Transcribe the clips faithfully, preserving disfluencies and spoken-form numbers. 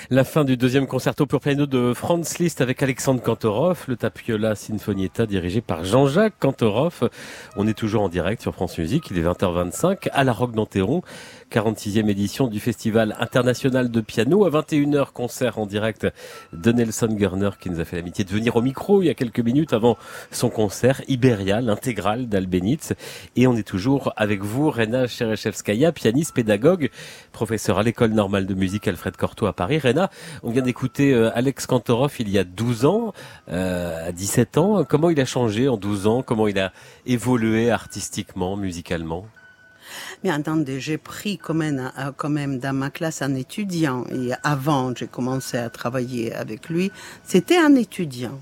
La fin du deuxième concerto pour piano de Franz Liszt avec Alexandre Kantorov, le Tapiola Sinfonietta dirigé par Jean-Jacques Kantorov. On est toujours en direct sur France Musique, il est vingt heures vingt-cinq à la Roque d'Enterron, quarante-sixième édition du Festival international de piano. À vingt et une heures, concert en direct de Nelson Gurner qui nous a fait l'amitié de venir au micro il y a quelques minutes avant son concert Iberia, l'intégrale d'Albéniz. Et on est toujours avec vous, Rena Chereshevskaya, pianiste, pédagogue, professeur à l'École normale de musique Alfred Cortot à Paris. Rena, on vient d'écouter euh, Alex Kantorov il y a douze ans, euh, à dix-sept ans. Comment il a changé en douze ans? Comment il a évolué artistiquement, musicalement? Mais attendez, j'ai pris quand même, quand même dans ma classe un étudiant. Et avant, j'ai commencé à travailler avec lui. C'était un étudiant.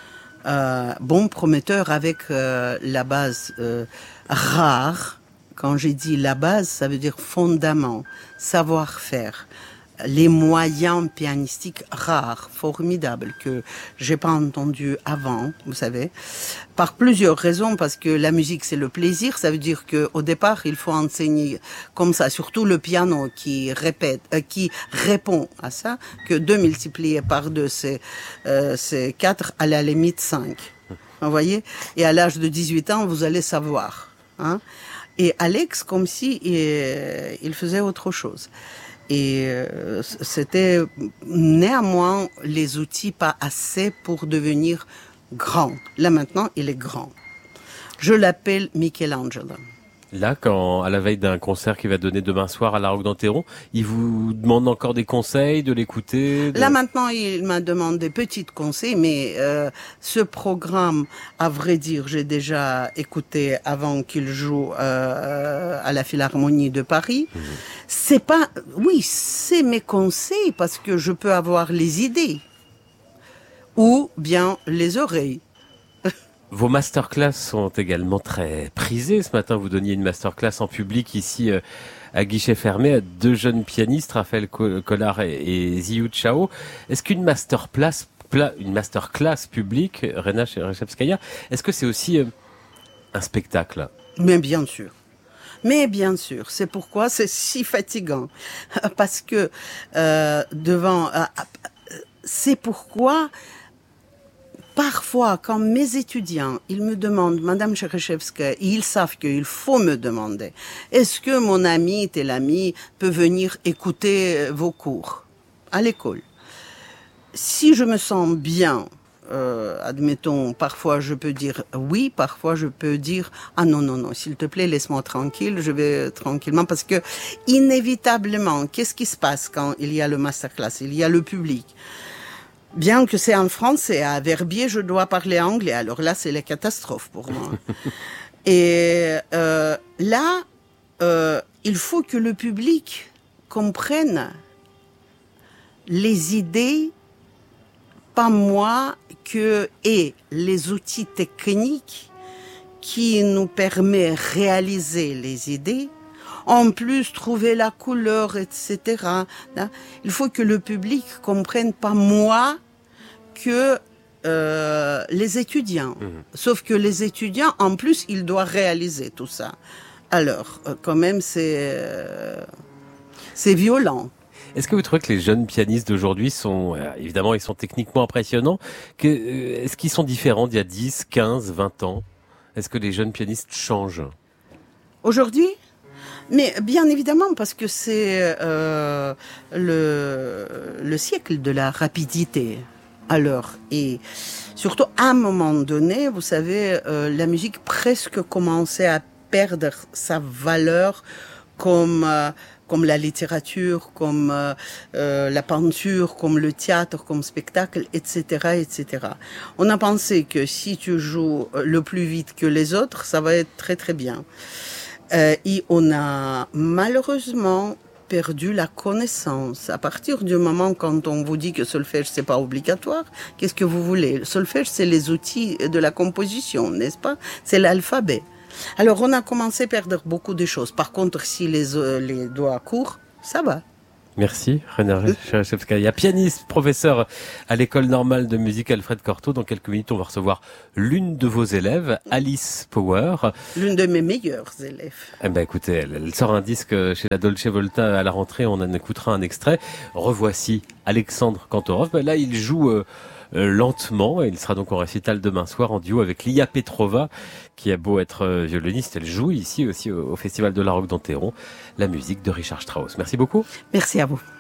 Euh, bon prometteur avec euh, la base euh, rare. Quand j'ai dit la base, ça veut dire fondament, savoir-faire. Les moyens pianistiques rares, formidables, que j'ai pas entendu avant, vous savez, par plusieurs raisons, parce que la musique c'est le plaisir, ça veut dire que au départ il faut enseigner comme ça, surtout le piano qui répète, euh, qui répond à ça, que deux multiplié par deux c'est euh, c'est quatre, à la limite cinq, vous voyez, et à l'âge de dix-huit ans vous allez savoir, hein. Et Alex comme si il, il faisait autre chose. Et euh, c'était néanmoins les outils pas assez pour devenir grand. Là maintenant, il est grand. Je l'appelle Michelangelo. Là, quand à la veille d'un concert qu'il va donner demain soir à la Roque d'Enterron, il vous demande encore des conseils, de l'écouter de... Là maintenant, il m'a demandé des petits conseils, mais euh, ce programme, à vrai dire, j'ai déjà écouté avant qu'il joue euh, à la Philharmonie de Paris. Mmh. C'est pas, oui, c'est mes conseils parce que je peux avoir les idées ou bien les oreilles. Vos masterclass sont également très prisées. Ce matin, vous donniez une masterclass en public ici euh, à guichet fermé à deux jeunes pianistes, Raphaël Collard et, et Ziyu Chao. Est-ce qu'une masterclass, une masterclass publique, Rena Chereshevskaya, est-ce que c'est aussi euh, un spectacle? Mais bien sûr. Mais bien sûr, c'est pourquoi c'est si fatigant. Parce que euh, devant... Euh, c'est pourquoi... Parfois, quand mes étudiants, ils me demandent, Madame Chereshevskaya, ils savent qu'il faut me demander, est-ce que mon ami, tel ami, peut venir écouter vos cours à l'école? Si je me sens bien, euh, admettons, parfois je peux dire oui, parfois je peux dire, ah non, non, non, s'il te plaît, laisse-moi tranquille, je vais tranquillement, parce que inévitablement, qu'est-ce qui se passe quand il y a le masterclass? Il y a le public. Bien que c'est en France et à Verbier, je dois parler anglais. Alors là, c'est la catastrophe pour moi. Et euh, là, euh, il faut que le public comprenne les idées, pas moi, que et les outils techniques qui nous permettent de réaliser les idées. En plus, trouver la couleur, et cetera. Il faut que le public comprenne pas moi que euh, les étudiants. Mmh. Sauf que les étudiants, en plus, ils doivent réaliser tout ça. Alors, euh, quand même, c'est euh, c'est violent. Est-ce que vous trouvez que les jeunes pianistes d'aujourd'hui sont, euh, évidemment, ils sont techniquement impressionnants, que, euh, est-ce qu'ils sont différents d'il y a dix, quinze, vingt ans? Est-ce que les jeunes pianistes changent? Aujourd'hui ? Mais bien évidemment, parce que c'est euh, le, le siècle de la rapidité. Alors, et surtout à un moment donné, vous savez, euh, la musique presque commençait à perdre sa valeur comme euh, comme la littérature, comme euh, euh, la peinture, comme le théâtre, comme spectacle, et cetera, et cetera. On a pensé que si tu joues le plus vite que les autres, ça va être très très bien. Euh, et on a malheureusement perdu la connaissance. À partir du moment quand on vous dit que solfège c'est pas obligatoire, qu'est-ce que vous voulez? Le solfège c'est les outils de la composition, n'est-ce pas? C'est l'alphabet. Alors on a commencé à perdre beaucoup de choses. Par contre, si les, euh, les doigts courent, ça va. Merci, Rena Chereshevskaya, pianiste, professeur à l'École normale de musique Alfred Cortot. Dans quelques minutes, on va recevoir l'une de vos élèves, Alice Power. L'une de mes meilleures élèves. Eh ben, écoutez, elle, elle sort un disque chez la Dolce Volta à la rentrée. On en écoutera un extrait. Revoici Alexandre Kantorov. Ben là, il joue euh, euh, lentement et il sera donc en récital demain soir en duo avec Lia Petrova, qui a beau être euh, violoniste, elle joue ici aussi au, au Festival de la Roque d'Enterron la musique de Richard Strauss. Merci beaucoup. Merci à vous.